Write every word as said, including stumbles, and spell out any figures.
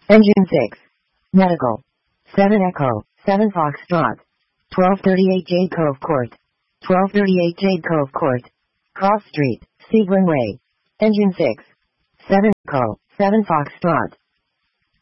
Engine six. Medical. seven Echo, seven Foxtrot. twelve thirty-eight Jade Cove Court. twelve thirty-eight Jade Cove Court. Cross Street, Seaburn Way. Engine six. seven Echo, seven Foxtrot.